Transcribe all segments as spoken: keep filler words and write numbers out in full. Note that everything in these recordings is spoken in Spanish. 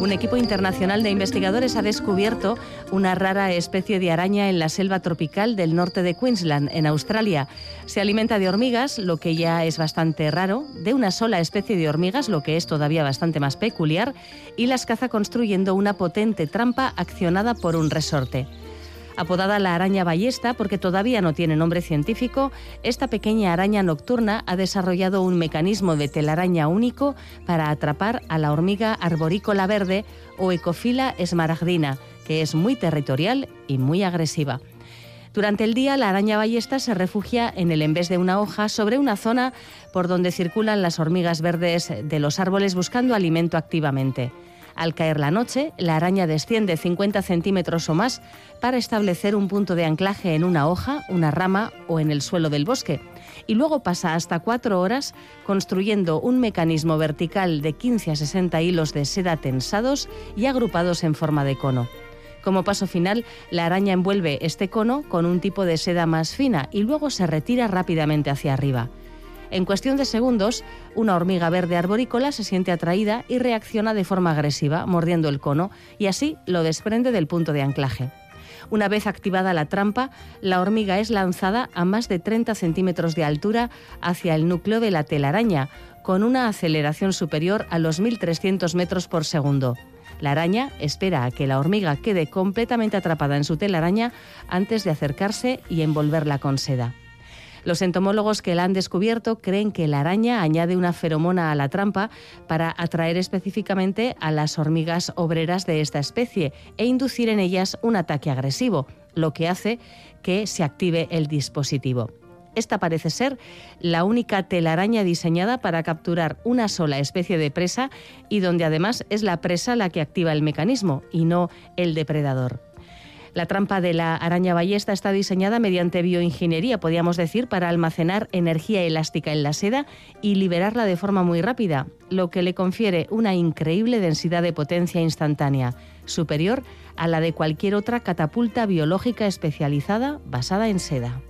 Un equipo internacional de investigadores ha descubierto una rara especie de araña en la selva tropical del norte de Queensland, en Australia. Se alimenta de hormigas, lo que ya es bastante raro, de una sola especie de hormigas, lo que es todavía bastante más peculiar, y las caza construyendo una potente trampa accionada por un resorte. Apodada la araña ballesta porque todavía no tiene nombre científico, esta pequeña araña nocturna ha desarrollado un mecanismo de telaraña único para atrapar a la hormiga arborícola verde o Ecophylla smaragdina, que es muy territorial y muy agresiva. Durante el día, la araña ballesta se refugia en el envés de una hoja sobre una zona por donde circulan las hormigas verdes de los árboles buscando alimento activamente. Al caer la noche, la araña desciende cincuenta centímetros o más para establecer un punto de anclaje en una hoja, una rama o en el suelo del bosque. Y luego pasa hasta cuatro horas construyendo un mecanismo vertical de quince a sesenta hilos de seda tensados y agrupados en forma de cono. Como paso final, la araña envuelve este cono con un tipo de seda más fina y luego se retira rápidamente hacia arriba. En cuestión de segundos, una hormiga verde arborícola se siente atraída y reacciona de forma agresiva, mordiendo el cono, y así lo desprende del punto de anclaje. Una vez activada la trampa, la hormiga es lanzada a más de treinta centímetros de altura hacia el núcleo de la telaraña, con una aceleración superior a los mil trescientos metros por segundo. La araña espera a que la hormiga quede completamente atrapada en su telaraña antes de acercarse y envolverla con seda. Los entomólogos que la han descubierto creen que la araña añade una feromona a la trampa para atraer específicamente a las hormigas obreras de esta especie e inducir en ellas un ataque agresivo, lo que hace que se active el dispositivo. Esta parece ser la única telaraña diseñada para capturar una sola especie de presa y donde además es la presa la que activa el mecanismo y no el depredador. La trampa de la araña ballesta está diseñada mediante bioingeniería, podríamos decir, para almacenar energía elástica en la seda y liberarla de forma muy rápida, lo que le confiere una increíble densidad de potencia instantánea, superior a la de cualquier otra catapulta biológica especializada basada en seda.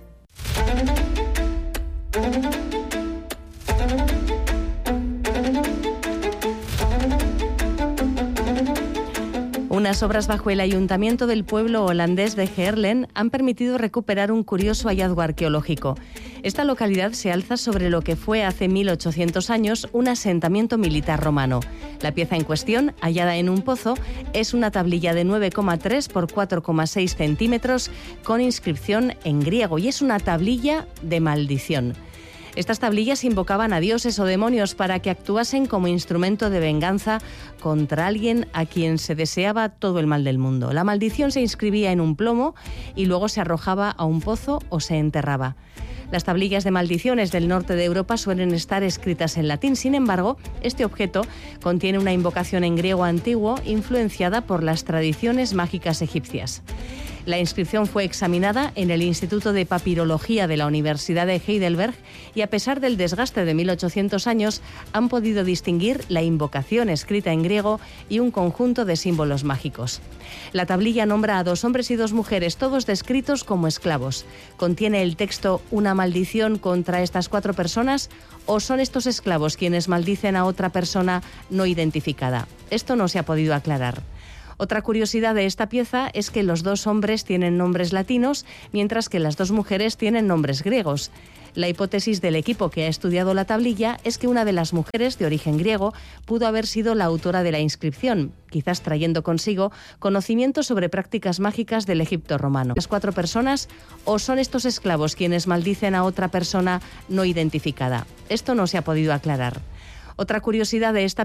Unas obras bajo el ayuntamiento del pueblo holandés de Heerlen han permitido recuperar un curioso hallazgo arqueológico. Esta localidad se alza sobre lo que fue hace mil ochocientos años un asentamiento militar romano. La pieza en cuestión, hallada en un pozo, es una tablilla de nueve coma tres por cuatro coma seis centímetros con inscripción en griego y es una tablilla de maldición. Estas tablillas invocaban a dioses o demonios para que actuasen como instrumento de venganza contra alguien a quien se deseaba todo el mal del mundo. La maldición se inscribía en un plomo y luego se arrojaba a un pozo o se enterraba. Las tablillas de maldiciones del norte de Europa suelen estar escritas en latín. Sin embargo, este objeto contiene una invocación en griego antiguo influenciada por las tradiciones mágicas egipcias. La inscripción fue examinada en el Instituto de Papirología de la Universidad de Heidelberg y a pesar del desgaste de mil ochocientos años han podido distinguir la invocación escrita en griego y un conjunto de símbolos mágicos. La tablilla nombra a dos hombres y dos mujeres, todos descritos como esclavos. ¿Contiene el texto una maldición contra estas cuatro personas o son estos esclavos quienes maldicen a otra persona no identificada? Esto no se ha podido aclarar. Otra curiosidad de esta pieza es que los dos hombres tienen nombres latinos, mientras que las dos mujeres tienen nombres griegos. La hipótesis del equipo que ha estudiado la tablilla es que una de las mujeres de origen griego pudo haber sido la autora de la inscripción, quizás trayendo consigo conocimientos sobre prácticas mágicas del Egipto romano. Las cuatro personas o son estos esclavos quienes maldicen a otra persona no identificada. Esto no se ha podido aclarar. Otra curiosidad de esta